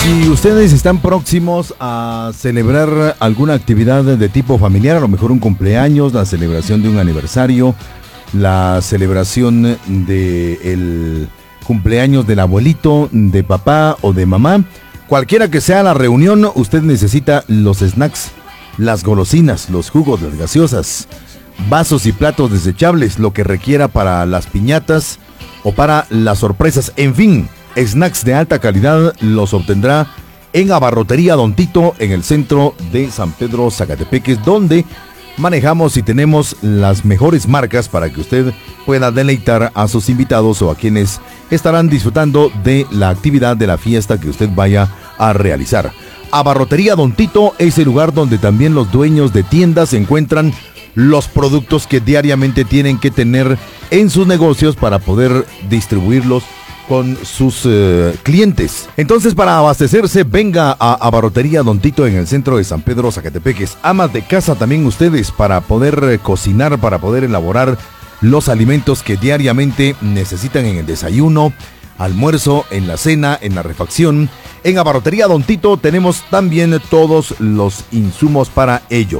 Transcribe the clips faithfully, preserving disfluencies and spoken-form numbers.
Si ustedes están próximos a celebrar alguna actividad de tipo familiar, a lo mejor un cumpleaños, la celebración de un aniversario, la celebración del cumpleaños del abuelito, de papá o de mamá, cualquiera que sea la reunión, usted necesita los snacks, las golosinas, los jugos, las gaseosas, vasos y platos desechables, lo que requiera para las piñatas o para las sorpresas, en fin. Snacks de alta calidad los obtendrá en Abarrotería Don Tito, en el centro de San Pedro Zacatepeques, donde manejamos y tenemos las mejores marcas para que usted pueda deleitar a sus invitados o a quienes estarán disfrutando de la actividad de la fiesta que usted vaya a realizar. Abarrotería Don Tito es el lugar donde también los dueños de tiendas encuentran los productos que diariamente tienen que tener en sus negocios para poder distribuirlos con sus uh, clientes. Entonces, para abastecerse, venga a Abarrotería Don Tito en el centro de San Pedro Zacatepeques. Amas de casa también ustedes, para poder eh, cocinar, para poder elaborar los alimentos que diariamente necesitan en el desayuno, almuerzo, en la cena, en la refacción. En Abarrotería Don Tito tenemos también todos los insumos para ello.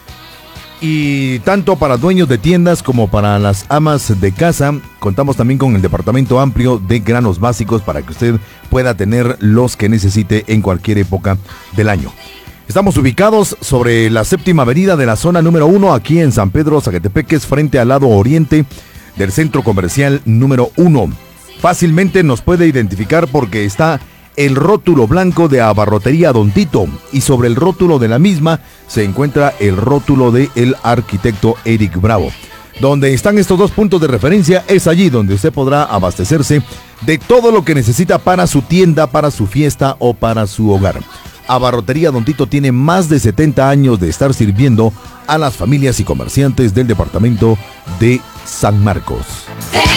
Y tanto para dueños de tiendas como para las amas de casa, contamos también con el departamento amplio de granos básicos para que usted pueda tener los que necesite en cualquier época del año. Estamos ubicados sobre la séptima avenida de la zona número uno, aquí en San Pedro Zacatepeques, frente al lado oriente del centro comercial número uno. Fácilmente nos puede identificar porque está el rótulo blanco de Abarrotería Don Tito, y sobre el rótulo de la misma se encuentra el rótulo de el arquitecto Eric Bravo. Donde están estos dos puntos de referencia, es allí donde usted podrá abastecerse de todo lo que necesita para su tienda, para su fiesta o para su hogar. Abarrotería Don Tito tiene más de setenta años de estar sirviendo a las familias y comerciantes del departamento de San Marcos.